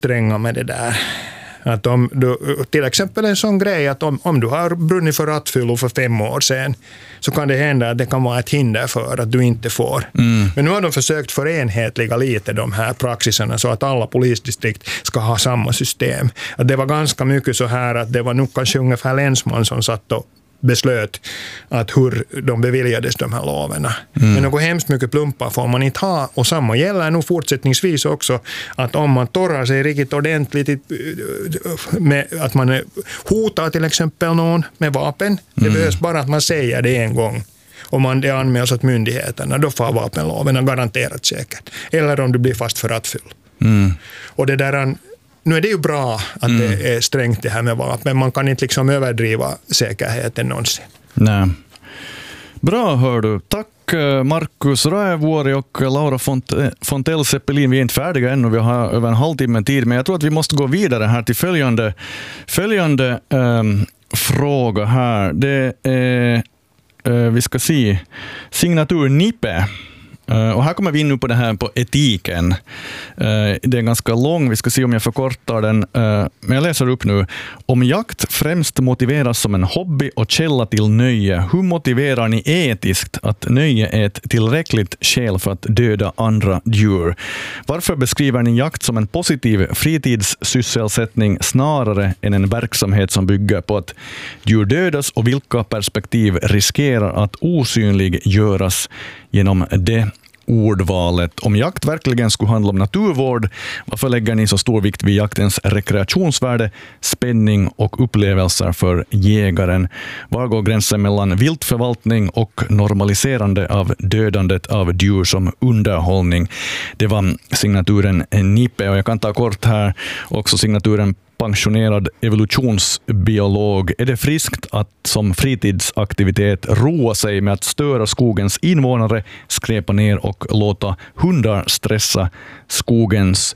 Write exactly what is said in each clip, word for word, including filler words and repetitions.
stränga med det där. Att om du, till exempel en sån grej att om, om du har brunnit för rattfyllo för fem år sedan, så kan det hända att det kan vara ett hinder för att du inte får. Mm. Men nu har de försökt förenhetliga lite de här praxiserna så att alla polisdistrikt ska ha samma system. Att det var ganska mycket så här att det var nog kanske ungefär länsman som satt och beslöt att hur de beviljades de här loverna. Mm. Men något hemskt mycket plumpar får man inte ha, och samma gäller nog fortsättningsvis också, att om man torrar sig riktigt ordentligt med att man hotar till exempel någon med vapen, mm. det behövs bara att man säger det en gång och man det anmäls åt myndigheterna, då får vapenloven garanterat säkert. Eller om du blir fast för rattfyll. Mm. Och det där, nu är det ju bra att mm. det är strängt det här med vapen, men man kan inte liksom överdriva säkerheten någonsin. Nej. Bra, hör du. Tack Markus Raevuori och Laura Font- Fontell Seppelin. Vi är inte färdiga ännu, vi har över en halvtimme tid, men jag tror att vi måste gå vidare här till följande, följande um, fråga här. Det är, uh, vi ska se, signatur Nipe. Uh, och här kommer vi in nu på det här på etiken. Uh, det är ganska lång, vi ska se om jag förkortar den. Uh, men jag läser upp nu. Om jakt främst motiveras som en hobby och källa till nöje, hur motiverar ni etiskt att nöje är ett tillräckligt skäl för att döda andra djur? Varför beskriver ni jakt som en positiv fritidssysselsättning snarare än en verksamhet som bygger på att djur dödas, och vilka perspektiv riskerar att osynliggöras genom det ordvalet? Om jakt verkligen skulle handla om naturvård, varför lägger ni så stor vikt vid jaktens rekreationsvärde, spänning och upplevelser för jägaren? Var går gränsen mellan viltförvaltning och normaliserande av dödandet av djur som underhållning? Det var signaturen Nipe, och jag kan ta kort här också signaturen pensionerad evolutionsbiolog. Är det friskt att som fritidsaktivitet roa sig med att störa skogens invånare, skräpa ner och låta hundar stressa skogens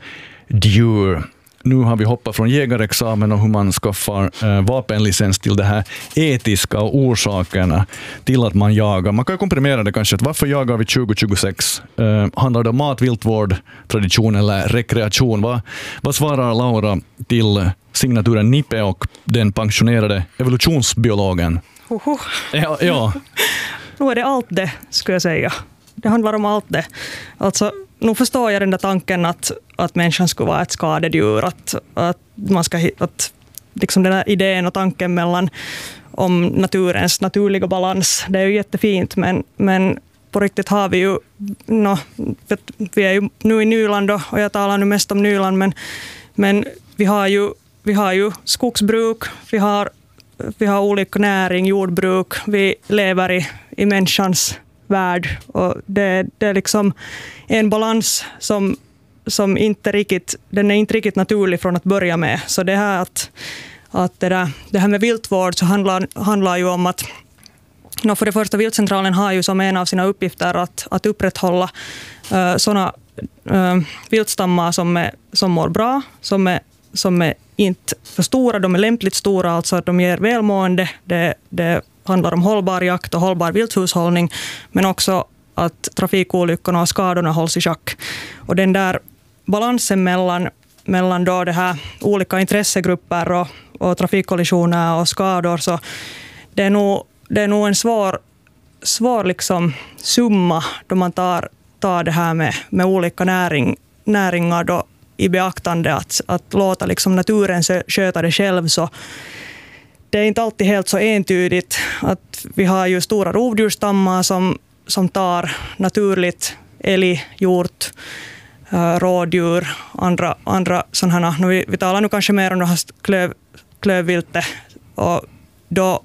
djur? Nu har vi hoppat från jägarexamen och hur man skaffar eh, vapenlicens till det här etiska och orsakerna till att man jagar. Man kan komprimera det kanske. Att varför jagar vi tjugo tjugosex? Eh, handlar det om mat, viltvård, tradition eller rekreation? Va? Vad svarar Laura till signaturen Nipe och den pensionerade evolutionsbiologen? Hoho. Ja, ja. Nu är det allt det, skulle jag säga. Det handlar om allt det. Alltså, nu förstår jag den där tanken att, att människan skulle vara ett skadedjur. Att, att man ska att liksom den här idén och tanken mellan om naturens naturliga balans, det är ju jättefint, men, men på riktigt har vi ju, no, vi är ju nu i Nyland och jag talar nu mest om Nyland, men, men vi har ju, vi har ju skogsbruk, vi har, vi har olika näring, jordbruk, vi lever i, i människans värld, och det, det är liksom en balans som, som inte riktigt, den är inte riktigt naturlig från att börja med. Så det här att, att det, där, det här med viltvård så handlar, handlar ju om att no, för det första, viltcentralen har ju som en av sina uppgifter att, att upprätthålla uh, sådana uh, viltstammar som, är, som mår bra, som är, som är inte för stora, de är lämpligt stora, alltså att de ger välmående, det, det handlar om hållbar jakt och hållbar vilthushållning, men också att trafikolyckorna och skadorna hålls i schack. Och den där balansen mellan, mellan då det här olika intressegrupper och, och trafikkollisioner och skador, så det är nog, det är nog en svår, svår liksom summa då man tar, tar det här med, med olika näring, näringar då i beaktande att, att låta liksom naturen sköta det själv. Så det är inte alltid helt så entydigt att vi har ju stora rovdjursstammar som, som tar naturligt älg, hjort, rådjur, andra, andra sådana här. Vi, vi talar nu kanske mer om det här klöv, klövviltet, och då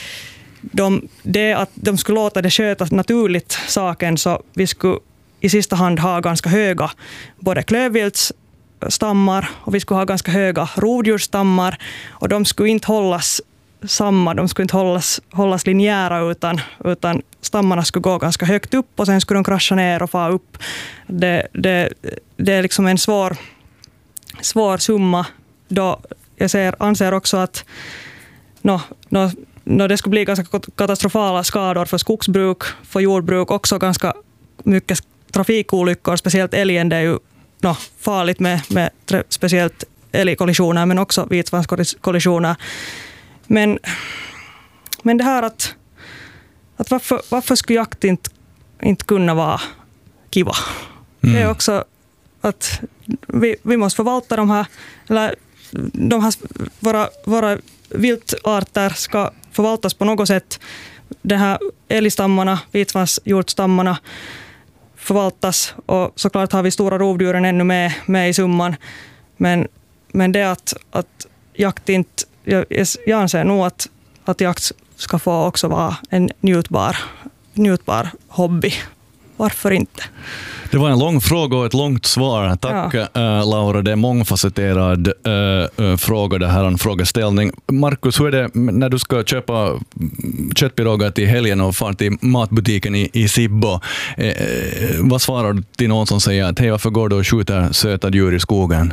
de, det att de skulle låta det sköta naturligt saken, så vi skulle i sista hand ha ganska höga både klövviltsstammar och vi skulle ha ganska höga rovdjursstammar, och de skulle inte hållas samma, de skulle inte hållas, hållas linjära, utan, utan stammarna skulle gå ganska högt upp och sen skulle de krascha ner och få upp. Det, det, det är liksom en svår, svår summa. Då jag ser, anser också att no, no, no, det skulle bli ganska katastrofala skador för skogsbruk, för jordbruk, också ganska mycket trafikolyckor, speciellt älgen, det är ju no, farligt med, med speciellt älgkollisioner men också vitsvanskollisioner. Men, men det här att, att varför, varför skulle jakt inte, inte kunna vara kiva? Mm. Det är också att vi, vi måste förvalta de här, eller de här våra, våra viltarter ska förvaltas på något sätt. De här älgstammarna, vitsvanshjortstammarna förvaltas och såklart har vi stora rovdjuren ännu med, med i summan. Men, men det att, att jakt inte, jag, jag anser nog att, att jakt ska få också vara en njutbar, njutbar hobby. Varför inte? Det var en lång fråga och ett långt svar. Tack ja. uh, Laura, det är mångfacetterad uh, uh, fråga, det här en frågeställning. Markus, hur är det när du ska köpa köttpirogar till helgen och far till matbutiken i, i Sibbo? Uh, vad svarar du till någon som säger att hej, varför går du och skjuter söta djur i skogen?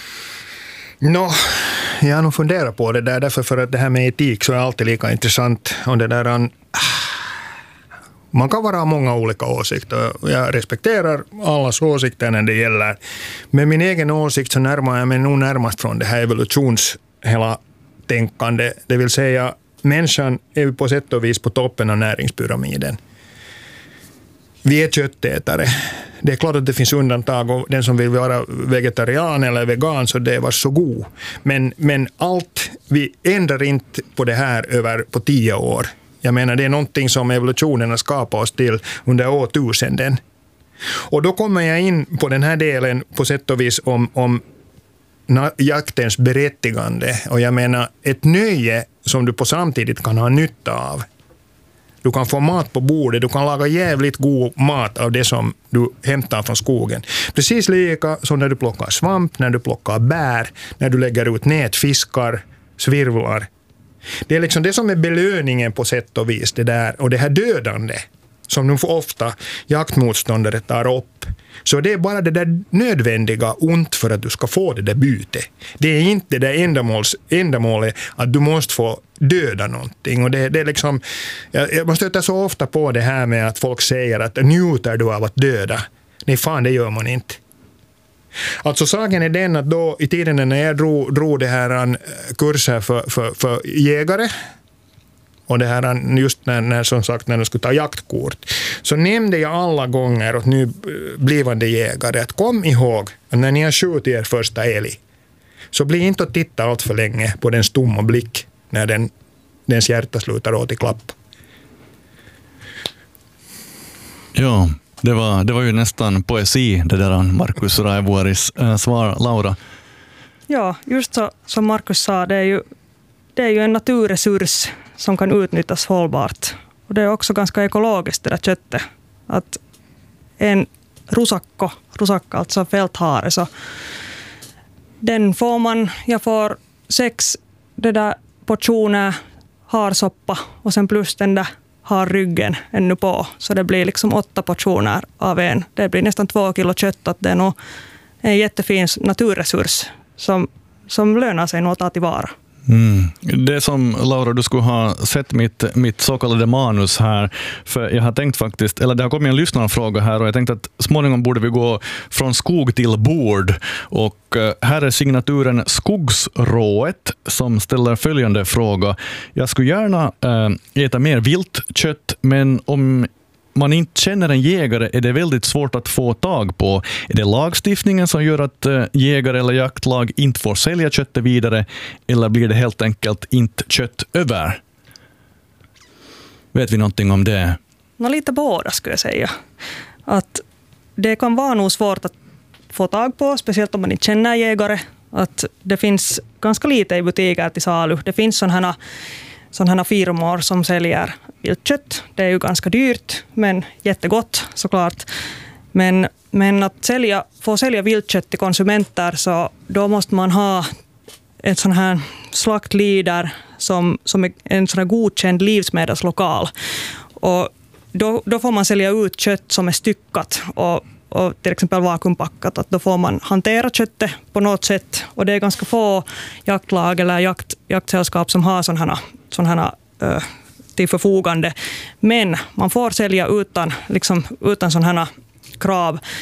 No, jag har nog funderat på det där, därför för att det här med etik så är alltid lika intressant. Och det där an, man kan vara många olika åsikter. Jag respekterar allas åsikter när det gäller. Men min egen åsikt så närmar jag mig nog närmast från det här evolutions hela tänkande. Det vill säga, människan är på sätt och vis på toppen av näringspyramiden. Vi är köttätare. Det är klart att det finns undantag och den som vill vara vegetarian eller vegan så det var så god. Men, men allt, vi ändrar inte på det här över på tio år. Jag menar, det är någonting som evolutionen har skapat oss till under årtusenden. Och då kommer jag in på den här delen på sätt och vis om, om jaktens berättigande. Och jag menar, ett nöje som du på samtidigt kan ha nytta av. Du kan få mat på bordet, du kan laga jävligt god mat av det som du hämtar från skogen. Precis lika som när du plockar svamp, när du plockar bär, när du lägger ut nätfiskar, svirvlar. Det är liksom det som är belöningen på sätt och vis, det där. Och det här dödande som nu får ofta jaktmotståndare tar upp. Så det är bara det där nödvändiga ont för att du ska få det där byte. Det är inte det där ändamåls, ändamålet att du måste få döda någonting. Och det, det är liksom, jag, jag stöter så ofta på det här med att folk säger att njuter du av att döda. Nej fan, det gör man inte. Alltså saken är den att då i tiden när jag drog, drog det här kurser för, för, för jägare och det här just när, när som sagt när de skulle ta jaktkort, så nämnde jag alla gånger åt nu blivande jägare att kom ihåg att när ni har skjutit er första älg så bli inte att titta allt för länge på den stumma blick när den, dens hjärta slutar åt i klapp. Ja. Det var, det var ju nästan poesi, det där Markus Raivuoris äh, svar. Laura? Ja, just så, som Markus sa, det är, ju, det är ju en naturresurs som kan utnyttjas hållbart. Och det är också ganska ekologiskt det där köttet. Att en rusakko, rusakka, alltså fälthare, så den får man, jag får sex det där portioner harsoppa och sen plus den där har ryggen ännu på. Så det blir liksom åtta portioner av en. Det blir nästan två kilo kött. Att det är nog en jättefin naturresurs som, som lönar sig nog att ta tillvara. Mm. Det som, Laura, du skulle ha sett mitt, mitt så kallade manus här, för jag har tänkt faktiskt, eller det har kommit en lyssnarfråga här och jag tänkte att småningom borde vi gå från skog till bord, och här är signaturen Skogsrået som ställer följande fråga: jag skulle gärna äh, äta mer viltkött, men om man inte känner en jägare är det väldigt svårt att få tag på. Är det lagstiftningen som gör att jägare eller jaktlag inte får sälja köttet vidare, eller blir det helt enkelt inte kött över? Vet vi någonting om det? Nå, lite båda skulle jag säga. Att det kan vara nog svårt att få tag på, speciellt om man inte känner jägare. Att det finns ganska lite i butiker till salu. Det finns sådana sådana firmor som säljer viltkött. Det är ju ganska dyrt, men jättegott såklart. Men, men att sälja, få sälja viltkött till konsumenter, så då måste man ha ett sån här slaktlider som, som är en sån här godkänd livsmedelslokal. Och då, då får man sälja ut kött som är styckat och, och till exempel vakuumpackat. Att då får man hantera köttet på något sätt. Och det är ganska få jaktlag eller jakt, jaktsällskap som har sådana här, sådana här uh, till förfogande. Men man får sälja utan, liksom, utan sådana här krav.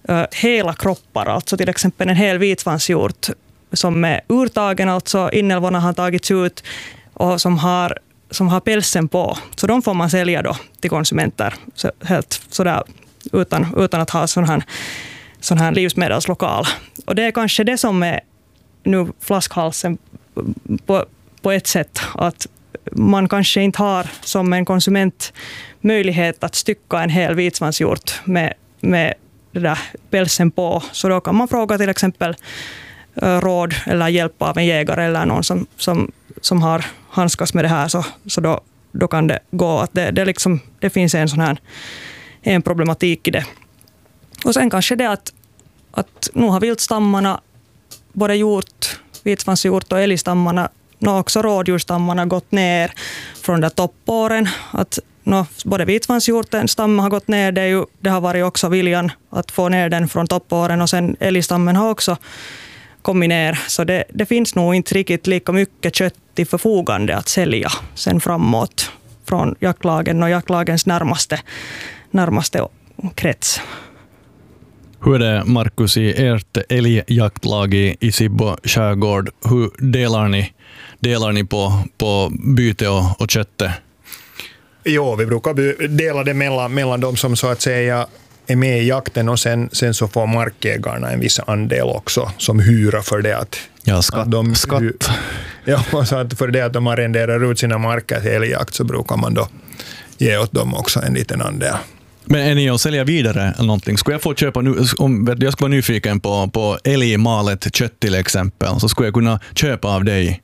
uh, hela kroppar, alltså till exempel en hel vitsvanshjort som är urtagen, alltså inälvorna har tagits ut och som har, som har pälsen på. Så de får man sälja då till konsumenter så helt sådär utan, utan att ha sån här, sån här livsmedelslokal. Och det är kanske det som är nu flaskhalsen på, på ett sätt, att man kanske inte har som en konsument möjlighet att stycka en hel vitsvanshjort med, med det där pälsen på. Så då kan man fråga till exempel råd eller hjälp av en jägare eller någon som, som, som har handskas med det här, så, så då, då kan det gå att det, det, liksom, det finns en sån här en problematik i det. Och sen kanske det att, att nu har viltstammarna både hjort, vitsvanshjort och älgstammarna, och också rådjursstammarna gått ner från de toppåren. Att no, både vitsvanshjortens stam har gått ner, det, är ju, det har varit också viljan att få ner den från toppåren, och sen älgstammen har också kommit ner. Så det, det finns nog inte riktigt lika mycket kött till förfogande att sälja sen framåt från jaktlagen och jaktlagens närmaste, närmaste krets. Hur är det, Markus, i ert älgjaktlag i, i Sibbo skärgård? Hur delar ni, delar ni på, på byte och, och köttet? Jo, vi brukar dela det mellan, mellan de som så att säga är med i jakten, och sen, sen så får markägarna en viss andel också som hyra för det att, ja, skatt, att de skatt. Ja, så att för det att de arrenderar ut sina marker till älgjakt, så brukar man då ge åt dem också en liten andel. Men är ni att sälja vidare eller någonting? Skulle jag få köpa nu, om jag skulle vara nyfiken på, på älgmalet kött till exempel, så skulle jag kunna köpa av dig?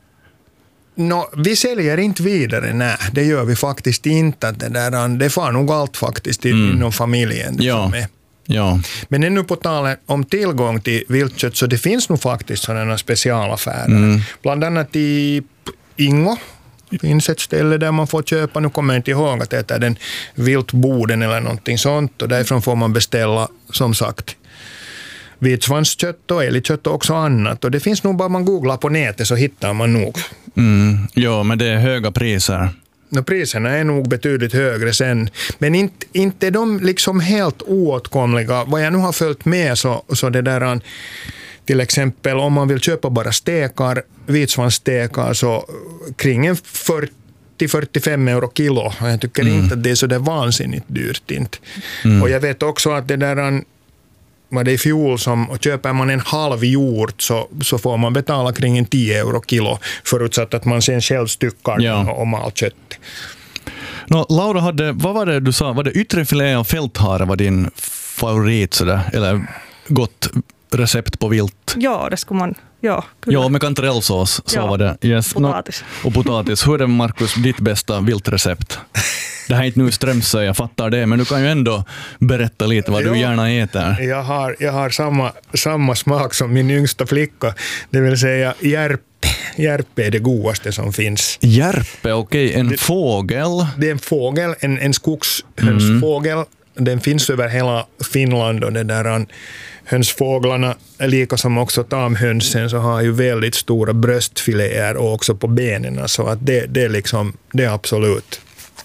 No, vi säljer inte vidare, nej, det gör vi faktiskt inte. Det, där, det får nog allt faktiskt mm. inom familjen. Ja. Som är. Ja. Men ännu på tal om tillgång till viltkött, så det finns nog faktiskt sådana specialaffärer. Mm. Bland annat i Ingo. Det finns ett ställe där man får köpa, nu kommer jag inte ihåg att det är den viltboden eller någonting sånt, och därifrån får man beställa, som sagt, vitsvanskött och älgkött och också annat. Och det finns nog, bara man googlar på nätet så hittar man nog. Mm, ja, men det är höga priser. No, priserna är nog betydligt högre sen, men inte, inte de liksom helt oåtkomliga. Vad jag nu har följt med, så, så det där, till exempel om man vill köpa bara stekar, vitsvansstekar, så kring en fyrtio till fyrtiofem euro kilo. Jag tycker mm. inte att det är så där vansinnigt dyrt. Inte. Mm. Och jag vet också att det där, var det i fjol, som och köper man en halv hjort, så, så får man betala kring en tio euro kilo, förutsatt att man sen själv styckar ja. och mal kött. No, Laura, hade, vad var det du sa? Var det yttrefilé och fälthare var din favorit sådär, eller gott recept på vilt? Ja, det skulle man... Ja, ja, med kantarellsås så ja, var det. Yes. Potatis. No, och potatis. Hur är det, Markus, ditt bästa viltrecept? Det här är inte nu Strömsö, jag fattar det, men du kan ju ändå berätta lite vad jo, du gärna äter. Jag har, jag har samma, samma smak som min yngsta flicka, det vill säga järpe. Järpe är det godaste som finns. Järpe, okej. Okay. En det, fågel? Det är en fågel, en, en skogshönsfågel. Mm. Den finns över hela Finland, och det där hönsfåglarna, lika som också tamhönsen, så har ju väldigt stora bröstfiléer och också på benen, så att det, det är liksom, det är absolut.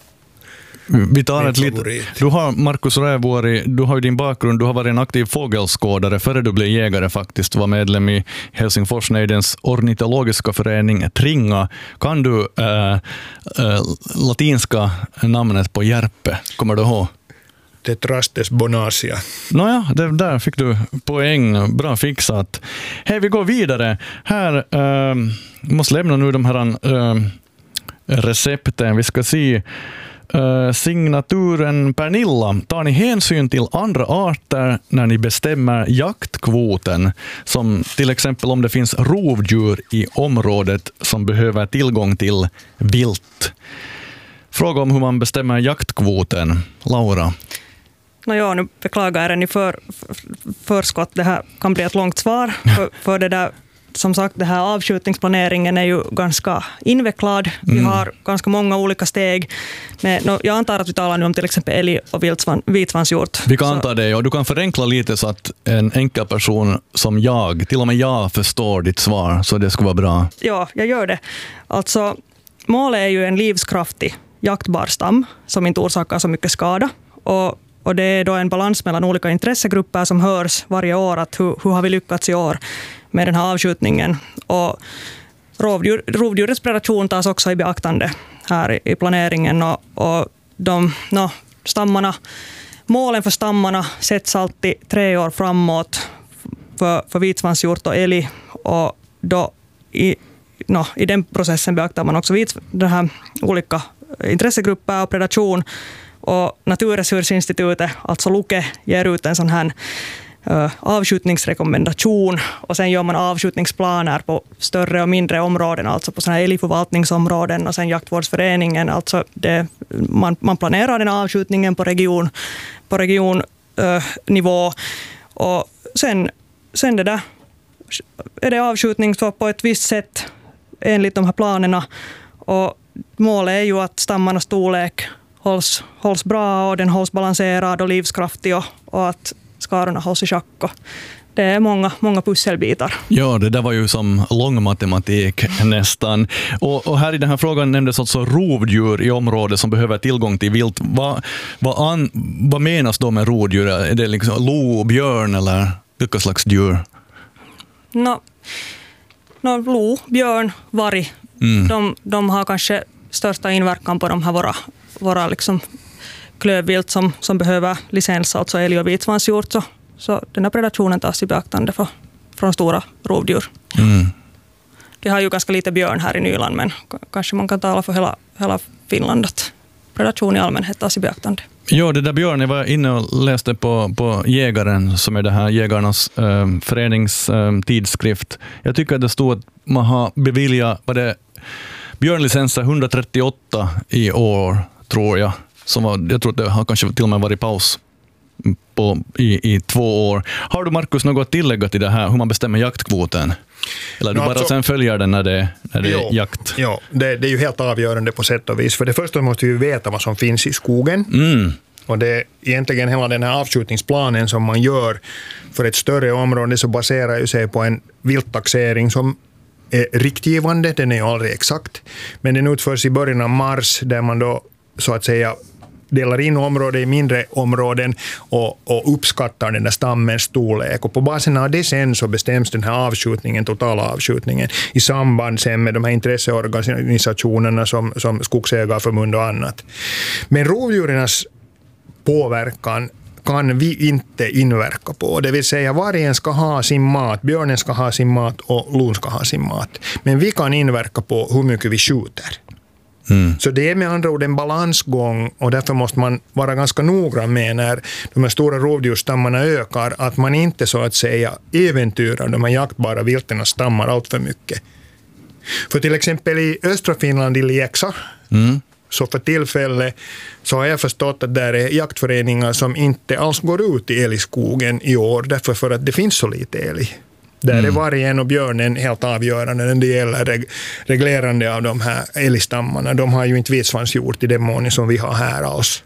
Vi tar ett lite. Du har, Markus Räivuori, du har ju din bakgrund, du har varit en aktiv fågelskådare före du blev jägare faktiskt, var medlem i Helsingforsnejdens ornitologiska förening Tringa. Kan du äh, äh, latinska namnet på järpe, kommer du ihåg? Tetrastes bonacia. Nåja, det, där fick du poäng. Bra fixat. Hej, vi går vidare. Här äh, måste lämna nu de här äh, recepten. Vi ska se äh, signaturen Pernilla. Tar ni hänsyn till andra arter när ni bestämmer jaktkvoten? Som till exempel om det finns rovdjur i området som behöver tillgång till vilt. Fråga om hur man bestämmer jaktkvoten. Laura? No, ja, nu beklagar jag i för, för, förskott. Det här kan bli ett långt svar. För, för det där, som sagt, det här avskjutningsplaneringen är ju ganska invecklad. Vi mm. har ganska många olika steg. Men, no, jag antar att vi talar nu om till exempel älg och viltsvan, vitsvanshjort. Vi kan anta det, och du kan förenkla lite så att en enkel person som jag, till och med jag, förstår ditt svar. Så det skulle vara bra. Ja, jag gör det. Alltså, målet är ju en livskraftig jaktbar stam som inte orsakar så mycket skada. Och och det är då en balans mellan olika intressegrupper som hörs varje år, att hur, hur har vi lyckats i år med den här avskjutningen. Och rovdjur, rovdjurets predation tas också i beaktande här i, i planeringen, och, och de no, stammarna, målen för stammarna sätts alltid tre år framåt för, för vitsvanshjort och älg, och då i, no, i den processen beaktar man också vits, det här olika intressegrupper och predation. Och Naturresursinstitutet, alltså Luke, ger ut en sån här uh, avskjutningsrekommendation, och sen gör man avskjutningsplaner på större och mindre områden, alltså på såna här älgförvaltningsområden, och sen jaktvårdsföreningen, alltså det, man, man planerar den avskjutningen på region på regionnivå, uh, och sen, sen det där är det avskjutning på ett visst sätt enligt de här planerna, och målet är ju att stammarnas storlek hålls, hålls bra och den hålls balanserad och livskraftig, och, och att skarorna hålls i schack. Det är många, många pusselbitar. Ja, det där var ju som lång matematik nästan. Och, och här i den här frågan nämndes alltså rovdjur i området som behöver tillgång till vilt. Vad, vad, an, vad menas då med rovdjur? Är det liksom lo, björn eller vilka slags djur? No, no, lo, björn, varg. Mm. De, de har kanske största inverkan på de här våra, våra liksom klövvilt som, som behöver licens, alltså älg och vitsvanshjort. Så, så den här predationen tas i beaktande för, från stora rovdjur. Mm. De har ju ganska lite björn här i Nyland, men kanske man kan tala för hela, hela Finland att predation i allmänhet tas i beaktande. Ja, det där björn, jag var inne och läste på, på Jägaren, som är det här jägarnas äh, föreningstidskrift. Äh, jag tycker att det stod att man har beviljat vad det björnlicenser hundratrettioåtta i år, tror jag. Som var, jag tror att det har kanske till och med varit paus på, i, i två år. Har du, Markus, något att tillägga till det här, hur man bestämmer jaktkvoten? Eller du no, bara alltså, sen följer den när det, när det jo, är jakt? Ja, det, det är ju helt avgörande på sätt och vis. För det första måste vi veta vad som finns i skogen. Mm. Och det är egentligen hela den här avskjutningsplanen som man gör för ett större område, så baserar ju sig på en vilttaxering som är riktgivande. Den är ju aldrig exakt. Men den utförs i början av mars, där man då så att säga delar in områden i mindre områden och, och uppskattar den där stammens storlek. Och på basen av det sen så bestäms den här avskjutningen, totala avskjutningen, i samband sen med de här intresseorganisationerna som, som skogsägarförbund och annat. Men rovdjurens påverkan kan vi inte inverka på. Det vill säga vargen ska ha sin mat, björnen ska ha sin mat och lon ska ha sin mat. Men vi kan inverka på hur mycket vi skjuter. Mm. Så det är med andra ord en balansgång, och därför måste man vara ganska noggrann med när de här stora rovdjursstammarna ökar, att man inte så att säga äventyrar de här jaktbara vilternas stammar allt för mycket. För till exempel i östra Finland, i Lieksa, mm. så för tillfället så har jag förstått att där är jaktföreningar som inte alls går ut i älgskogen i år, därför för att det finns så lite älg. Där mm. är vargen och björnen helt avgörande när det gäller reg- reglerande av de här älgstammarna. De har ju inte vitsvanshjort i den mån som vi har här alls.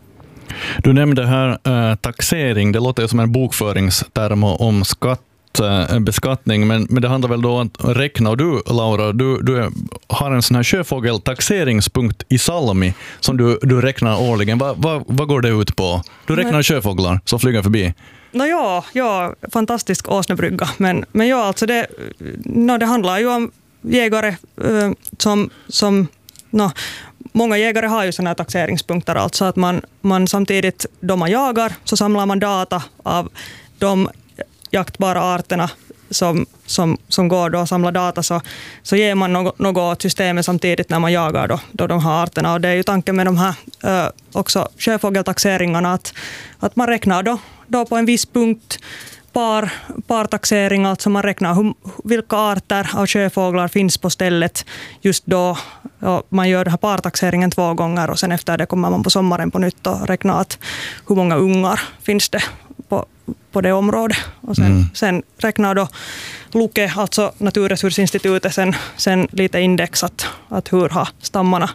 Du nämnde här äh, taxering. Det låter ju som en bokföringsterm om skatt, äh, beskattning, men, men det handlar väl då om att räkna. Och du, Laura, du, du har en sån här sjöfågel taxeringspunkt i Salmi som du, du räknar årligen. Va, va, vad går det ut på? Du räknar Nej. sjöfåglar som flyger förbi. No, ja, ja, fantastisk åsnebrygga. Men, men ja, alltså det, no, det handlar ju om jägare eh, som, som no, många jägare har ju sådana här taxeringspunkter. Alltså att man, man samtidigt då man jagar så samlar man data av de jaktbara arterna som, som, som går då att samla data, så, så ger man något, något åt systemet samtidigt när man jagar då, då de här arterna. Och det är ju tanken med de här eh, också sjöfågeltaxeringarna att, att man räknar då då på en viss punkt par, partaxering, alltså man räknar hur, vilka arter av sjöfåglar finns på stället just då. Och man gör den här partaxeringen två gånger, och sen efter det kommer man på sommaren på nytt och räknar att hur många ungar finns det på, på det området. Och sen, mm. sen räknar då Luke, alltså Naturresursinstitutet, sen, sen lite indexat att hur har stammarna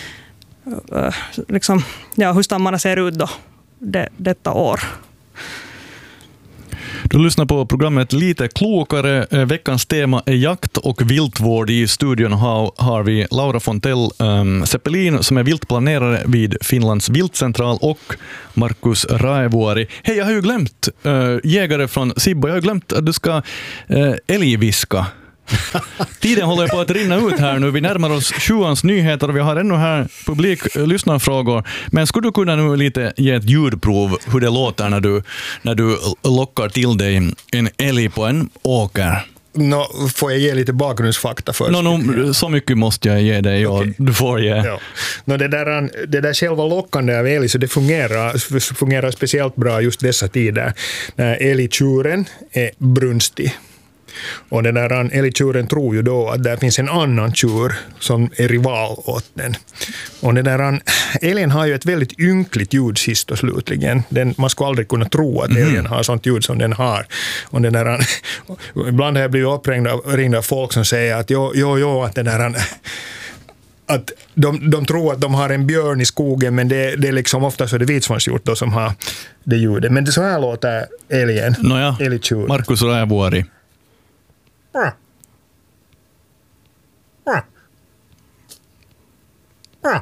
äh, liksom, ja, hur stammarna ser ut då det, detta år. Du lyssnar på programmet Lite klokare. Veckans tema är jakt och viltvård. I studion har, har vi Laura Fontell um, Seppelin som är viltplanerare vid Finlands viltcentral och Markus Raevuori. Hej, jag har ju glömt uh, jägare från Sibbo. Jag har glömt att du ska uh, älgviska. Tiden håller på att rinna ut här nu. Vi närmar oss sjuans nyheter och vi har ännu här publik lyssnarfrågor. Men skulle du kunna nu lite ge ett ljudprov hur det låter när du, när du lockar till dig en älg på en åker? No, får jag ge lite bakgrundsfakta först? No, no, så mycket måste jag ge dig. Okay. Ja, du får ge. Ja. No, det, där, det där själva lockande av älg, så det fungerar, fungerar speciellt bra just dessa tider. När älgtjuren är brunstig. Och den där älgtjuren tror ju då att det finns en annan tjur som är rival åt den. Och den där älgen har ju ett väldigt ynkligt ljud sist och slutligen. Den, man ska aldrig kunna tro att älgen mm. har sånt ljud som den har. Och den där, ibland har jag blivit uppringd av, ringd av folk som säger att jo, jo, jo, att den där... att de, de tror att de har en björn i skogen, men det, det är liksom ofta så det vitsvanshjort då som har det ljudet. Men det så här låter älgen, Nåja, älgtjuren. Markus Raevuori. Ah. Ah. Ah.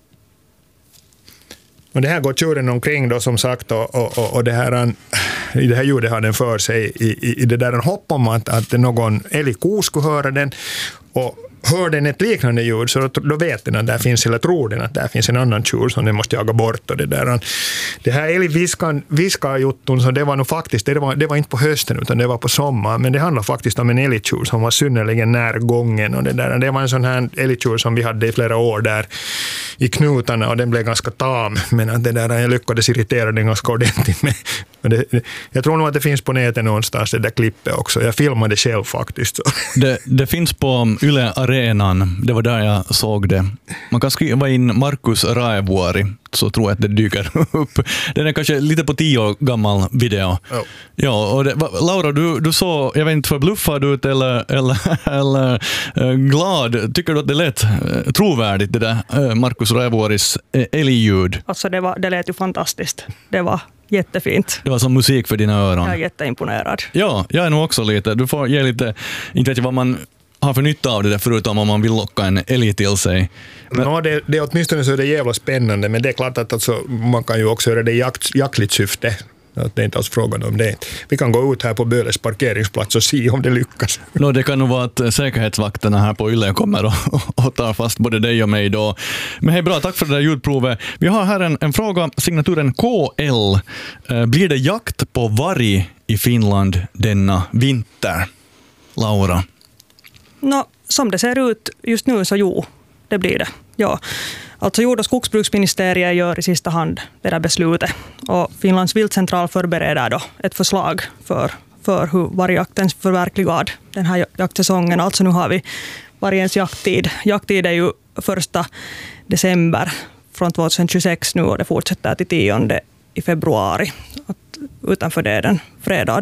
Och det här går tjuren omkring då som sagt och, och, och det här, i det här ljudet har den för sig i, i, i det där en hopp om att, att någon älgko skulle höra den, och hör den ett liknande ljud så då, då vet den att där finns, eller tror den att där finns en annan tjur som den måste jaga bort. Och det, där, det här älgviskan, viskarjutton, så det var nog faktiskt, det var, det var inte på hösten utan det var på sommaren, men det handlar faktiskt om en älgtjur som var synnerligen närgången, och det, där, det var en sån här älgtjur som vi hade i flera år där i knutarna, och den blev ganska tam, men att det där, jag lyckades irritera den ganska ordentligt med. Det, jag tror nog att det finns på nätet någonstans det där klippet också. Jag filmade själv faktiskt. Det, det finns på Yle Arenan. Det var där jag såg det. Man kan skriva in Markus Raevuori så tror jag att det dyker upp. Den är kanske lite på tio år gammal video. Oh. Ja, och det, Laura, du, du såg, jag vet inte, förbluffad ut eller, eller, eller äh, glad. Tycker du att det lät äh, trovärdigt det där äh, Markus Raevuoris äh, älgljud? Alltså det, var, det lät ju fantastiskt. Det var jättefint. Det var som musik för dina öron. Jag är jätteimponerad. Ja, jag är nog också lite. Du får ge lite, inte vet jag vad man har för nytta av det där förutom om man vill locka en älg till sig. Men... No, det, det är åtminstone så är det jävla spännande, men det är klart att alltså, man kan ju också göra det i jakt, jaktligt syfte. Det är inte alls frågan om det. Vi kan gå ut här på Böles parkeringsplats och se om det lyckas. No, det kan nog vara att säkerhetsvakterna här på Yle kommer och, och tar fast både dig och mig då. Men hej, bra, tack för det där ljudprovet. Vi har här en, en fråga, signaturen K L. Eh, blir det jakt på varg i Finland denna vinter? Laura? No, som det ser ut just nu så jo, det blir det. Ja. Alltså jord- och skogsbruksministeriet gör i sista hand det där beslutet. Och Finlands viltcentral förbereder då ett förslag för, för hur vargjakten förverkligad den här jaktsäsongen. Alltså nu har vi vargens jakttid. Jakttid är ju första december från tjugohundratjugosex nu och det fortsätter till tionde i februari. Att utanför det är den fredag.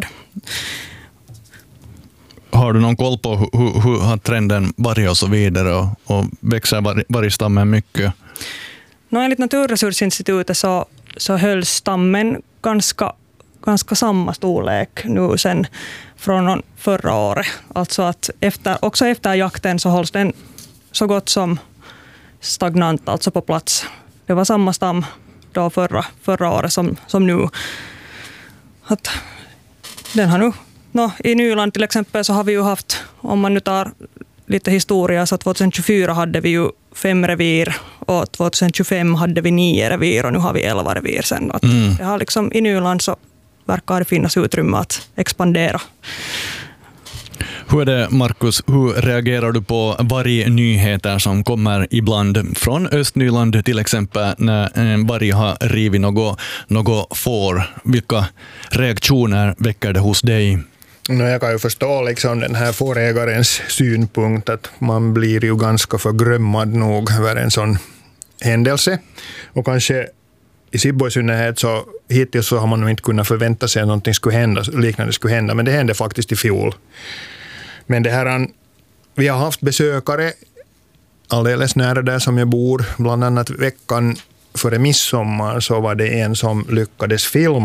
Har du någon koll på hur, hur, hur har trenden varit och så vidare och, och växer var, vargstammen mycket? No, enligt Naturresursinstitutet så, så hölls stammen ganska, ganska samma storlek nu sen från förra året. Alltså att efter, också efter jakten så hålls den så gott som stagnant, alltså på plats. Det var samma stam då förra, förra året som, som nu. Att den har nu No, i Nyland till exempel så har vi ju haft, om man nu tar lite historia, så tjugohundratjugofyra hade vi ju fem revir och tjugohundratjugofem hade vi nio revir och nu har vi elva revir sen. Att mm. det har liksom, i Nyland så verkar det finnas utrymme att expandera. Hur är det, Markus? Hur reagerar du på varje nyheter som kommer ibland från Östnyland till exempel när en varg har rivit något, något får? Vilka reaktioner väcker det hos dig? No, jag kan ju förstå liksom den här fårägarens synpunkt att man blir ju ganska förgrömmad nog över en sån händelse. Och kanske i Sibbo i synnerhet så hittills så har man nog inte kunnat förvänta sig att någonting skulle hända, liknande skulle hända, men det hände faktiskt i fjol. Men det här, vi har haft besökare alldeles nära där som jag bor, bland annat veckan före midsommar så var det en som lyckades filma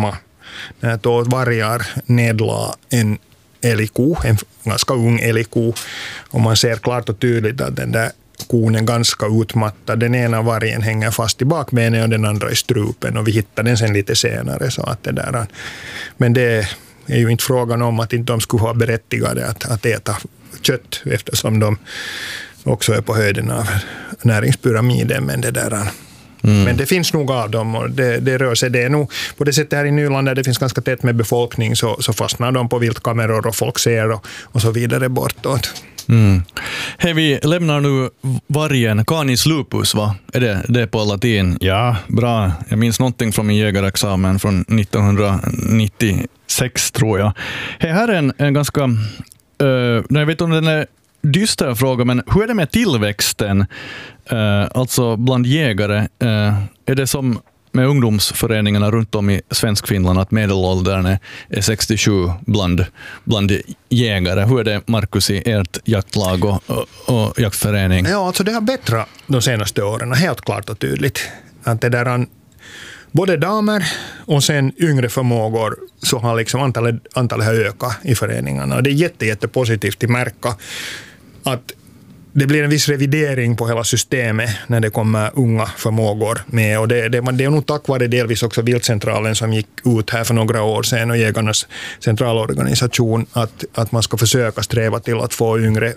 när då vargar nedla en älgko, en ganska ung älgko, och man ser klart och tydligt att den där kon är ganska utmattad. Den ena vargen hänger fast i bakbenen och den andra i strupen, och vi hittar den sen lite senare. Så att det där, men det är ju inte frågan om att inte de skulle ha berättigade att, att äta kött, eftersom de också är på höjden av näringspyramiden, men det där... Mm. Men det finns nog av dem, och det, det rör sig. Det är nog på det sättet här i Nyland där det finns ganska tätt med befolkning, så, så fastnar de på viltkameror och folk ser och, och så vidare bortåt. Mm. Hej, vi lämnar nu vargen, Canis lupus, va? Är det, det är på latin? Ja, bra. Jag minns någonting från min jägarexamen från nittonhundranittiosex, tror jag. Hej, här är en, en ganska... Uh, jag vet inte om den är dyster fråga, men hur är det med tillväxten? Uh, alltså bland jägare, uh, är det som med ungdomsföreningarna runt om i Svenskfinland att medelåldern är sextiosju bland, bland jägare? Hur är det, Markus, i ert jaktlag och, och, och jaktförening? Ja, alltså det har bättre de senaste åren, helt klart och tydligt. Att det där, både damer och sen yngre förmågor, så har liksom antalet, antalet har ökat i föreningarna. Och det är jätte, jätte positivt att märka att det blir en viss revidering på hela systemet när det kommer unga förmågor med. Och det, det, det är nog tack vare delvis också Viltcentralen som gick ut här för några år sedan och Jägarnas centralorganisation att, att man ska försöka sträva till att få yngre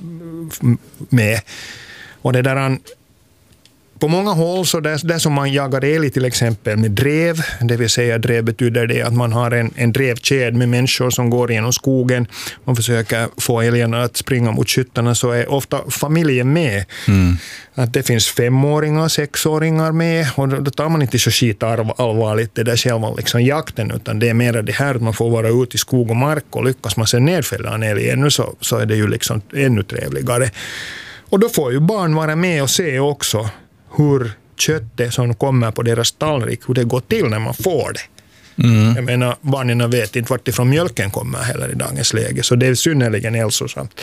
med. Och det där... På många håll, så där, där som man jagar älg till exempel med drev, det vill säga drev betyder det att man har en, en drevkedja med människor som går genom skogen, man försöker få älgarna att springa mot skyttarna, så är ofta familjen med. Mm. Att det finns femåringar, sexåringar med, och då tar man inte så skit allvarligt det där själva liksom jakten, utan det är mer det här att man får vara ute i skog och mark, och lyckas man sen nedfälla en älg ännu, så, så är det ju liksom ännu trevligare. Och då får ju barn vara med och se också hur köttet som kommer på deras tallrik, hur det går till när man får det. Mm. Jag menar, barnen vet inte vart ifrån mjölken kommer heller i dagens läge, så det är synnerligen hälsosamt.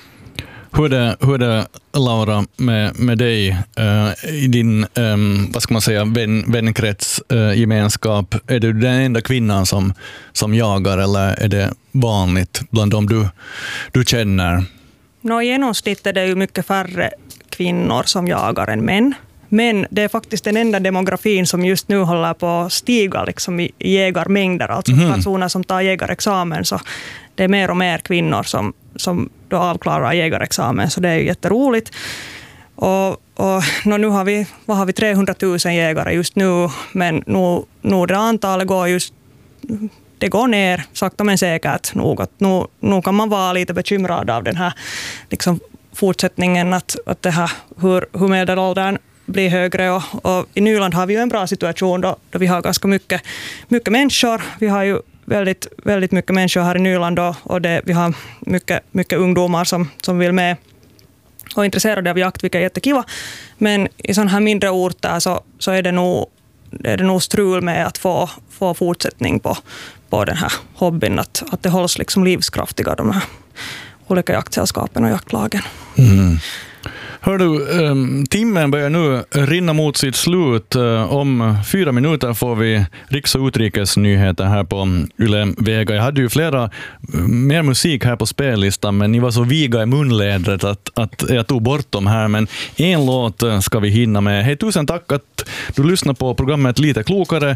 Hur är det, hur är det Laura, med, med dig uh, i din um, vad ska man säga, vän, vänkrets uh, gemenskap? Är du den enda kvinnan som, som jagar, eller är det vanligt bland dem du, du känner? Nå, i genomsnitt är det ju mycket färre kvinnor som jagar än män. Men det är faktiskt den enda demografin som just nu håller på att stiga liksom i jägarmängder. Alltså mm. personer som tar jägarexamen, så det är mer och mer kvinnor som, som då avklarar jägarexamen. Så det är ju jätteroligt. Och, och nu har vi, vad har vi trehundratusen jägare just nu, men nu, nu det antalet går just... Det går ner sakta men säkert nog. Att nu, nu kan man vara lite bekymrad av den här liksom, fortsättningen, att, att det här, hur, hur medelåldern blir högre. Och, och i Nyland har vi ju en bra situation då, då vi har ganska mycket, mycket människor. Vi har ju väldigt, väldigt mycket människor här i Nyland då, och det, vi har mycket, mycket ungdomar som, som vill med och är intresserade av jakt, vilket är jättekiva. Men i sådana här mindre orter så, så är det nog, är det nog strul med att få, få fortsättning på, på den här hobbyn, att, att det hålls liksom livskraftiga, de här olika jaktsällskapen och jaktlagen. Mm. Hör du, timmen börjar nu rinna mot sitt slut. Om fyra minuter får vi riks- och utrikesnyheter här på Yle Vega. Jag hade ju flera mer musik här på spellistan, men ni var så viga i munlädret att, att jag tog bort dem här. Men en låt ska vi hinna med. Hej, tusen tack att du lyssnar på programmet Lite klokare.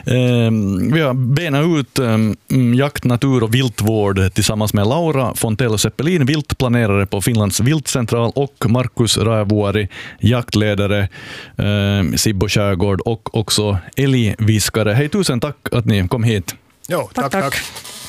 Vi har benat ut jakt, natur och viltvård tillsammans med Laura Fontell Seppelin, viltplanerare på Finlands viltcentral, och Markus Raevuori, jaktledare, eh, Sibbo skärgård och också älgviskare. Hej, tusen tack att ni kom hit. Jo, tack, tack. tack. tack.